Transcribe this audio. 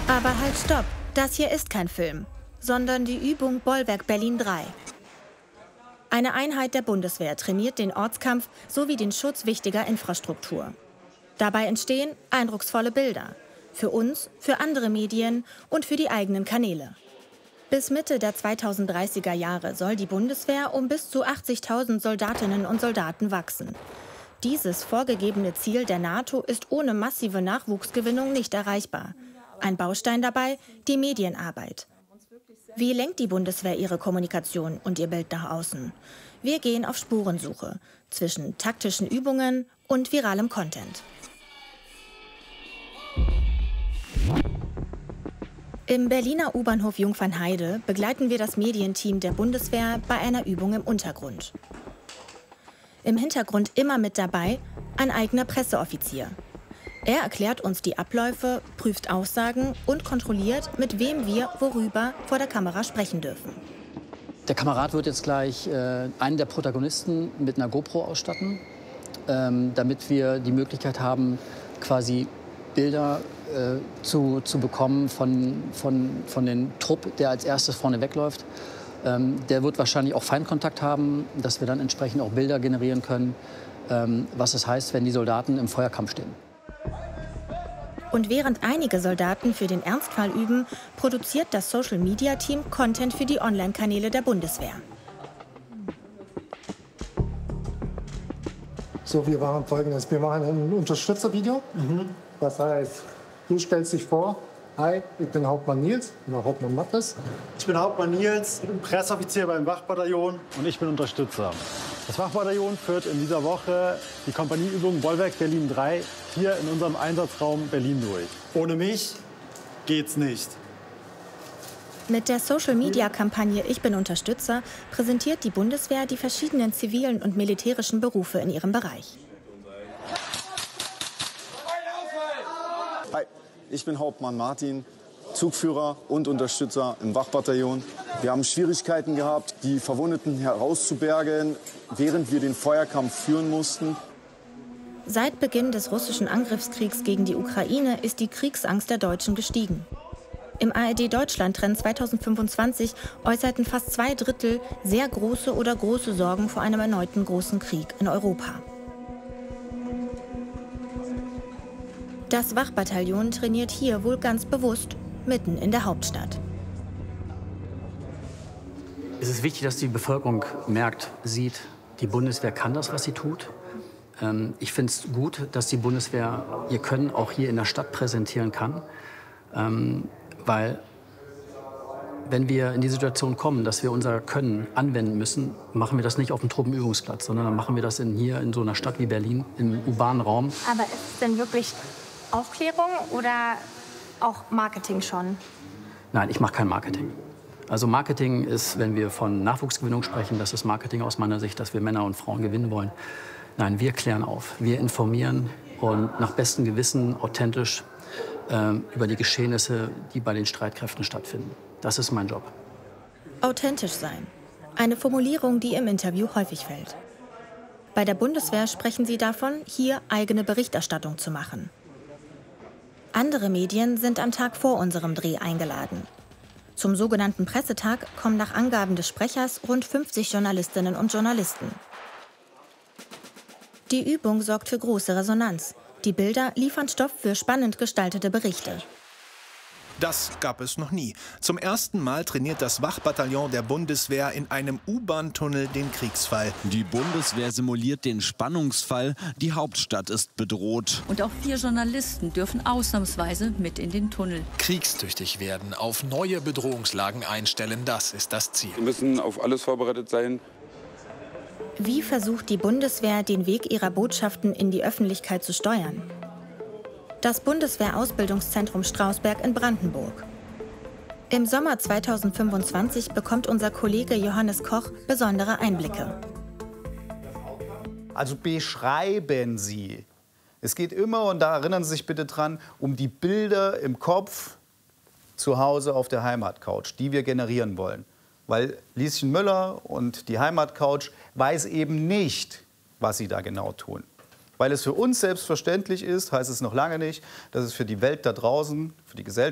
Aber halt, stopp! Das hier ist kein Film, sondern die Übung Bollwerk Berlin 3. Eine Einheit der Bundeswehr trainiert den Ortskampf sowie den Schutz wichtiger Infrastruktur. Dabei entstehen eindrucksvolle Bilder. Für uns, für andere Medien und für die eigenen Kanäle. Bis Mitte der 2030er Jahre soll die Bundeswehr um bis zu 80.000 Soldatinnen und Soldaten wachsen. Dieses vorgegebene Ziel der NATO ist ohne massive Nachwuchsgewinnung nicht erreichbar. Ein Baustein dabei, die Medienarbeit. Wie lenkt die Bundeswehr ihre Kommunikation und ihr Bild nach außen? Wir gehen auf Spurensuche zwischen taktischen Übungen und viralem Content. Im Berliner U-Bahnhof Jungfernheide begleiten wir das Medienteam der Bundeswehr bei einer Übung im Untergrund. Im Hintergrund immer mit dabei ein eigener Presseoffizier. Er erklärt uns die Abläufe, prüft Aussagen und kontrolliert, mit wem wir worüber vor der Kamera sprechen dürfen. Der Kamerad wird jetzt gleich einen der Protagonisten mit einer GoPro ausstatten, damit wir die Möglichkeit haben, quasi Bilder zu bekommen von dem Trupp, der als erstes vorne wegläuft. Der wird wahrscheinlich auch Feindkontakt haben, dass wir dann entsprechend auch Bilder generieren können, was es heißt, wenn die Soldaten im Feuerkampf stehen. Und während einige Soldaten für den Ernstfall üben, produziert das Social-Media-Team Content für die Online-Kanäle der Bundeswehr. So, wir machen Folgendes. Wir machen ein Unterstützervideo. Das heißt, du stellst dich vor, hi, ich bin Hauptmann Nils, oder Hauptmann Mattes. Ich bin Hauptmann Nils, Presseoffizier beim Wachbataillon und ich bin Unterstützer. Das Wachbataillon führt in dieser Woche die Kompanieübung Bollwerk Berlin 3 hier in unserem Einsatzraum Berlin durch. Ohne mich geht's nicht. Mit der Social-Media-Kampagne Ich bin Unterstützer präsentiert die Bundeswehr die verschiedenen zivilen und militärischen Berufe in ihrem Bereich. Hi, ich bin Hauptmann Martin, Zugführer und Unterstützer im Wachbataillon. Wir haben Schwierigkeiten gehabt, die Verwundeten herauszubergen, während wir den Feuerkampf führen mussten. Seit Beginn des russischen Angriffskriegs gegen die Ukraine ist die Kriegsangst der Deutschen gestiegen. Im ARD-Deutschland-Trend 2025 äußerten fast 2/3 sehr große oder große Sorgen vor einem erneuten großen Krieg in Europa. Das Wachbataillon trainiert hier wohl ganz bewusst mitten in der Hauptstadt. Es ist wichtig, dass die Bevölkerung merkt, sieht, die Bundeswehr kann das, was sie tut. Ich finde es gut, dass die Bundeswehr ihr Können auch hier in der Stadt präsentieren kann. Weil, wenn wir in die Situation kommen, dass wir unser Können anwenden müssen, machen wir das nicht auf dem Truppenübungsplatz, sondern dann machen wir das hier in so einer Stadt wie Berlin, im urbanen Raum. Aber ist es denn wirklich Aufklärung oder auch Marketing schon? Nein, ich mache kein Marketing. Also Marketing ist, wenn wir von Nachwuchsgewinnung sprechen, das ist Marketing aus meiner Sicht, dass wir Männer und Frauen gewinnen wollen. Nein, wir klären auf, wir informieren und nach bestem Gewissen authentisch über die Geschehnisse, die bei den Streitkräften stattfinden. Das ist mein Job. Authentisch sein. Eine Formulierung, die im Interview häufig fällt. Bei der Bundeswehr sprechen sie davon, hier eigene Berichterstattung zu machen. Andere Medien sind am Tag vor unserem Dreh eingeladen. Zum sogenannten Pressetag kommen nach Angaben des Sprechers rund 50 Journalistinnen und Journalisten. Die Übung sorgt für große Resonanz. Die Bilder liefern Stoff für spannend gestaltete Berichte. Das gab es noch nie. Zum ersten Mal trainiert das Wachbataillon der Bundeswehr in einem U-Bahn-Tunnel den Kriegsfall. Die Bundeswehr simuliert den Spannungsfall. Die Hauptstadt ist bedroht. Und auch 4 Journalisten dürfen ausnahmsweise mit in den Tunnel. Kriegstüchtig werden, auf neue Bedrohungslagen einstellen, das ist das Ziel. Wir müssen auf alles vorbereitet sein. Wie versucht die Bundeswehr, den Weg ihrer Botschaften in die Öffentlichkeit zu steuern? Das Bundeswehr-Ausbildungszentrum Strausberg in Brandenburg. Im Sommer 2025 bekommt unser Kollege Johannes Koch besondere Einblicke. Also beschreiben Sie. Es geht immer, und da erinnern Sie sich bitte dran, um die Bilder im Kopf zu Hause auf der Heimatcouch, die wir generieren wollen. Weil Lieschen Müller und die Heimatcouch weiß eben nicht, was sie da genau tun. Weil es für uns selbstverständlich ist, heißt es noch lange nicht, dass es für die Welt da draußen, für die Gesellschaft,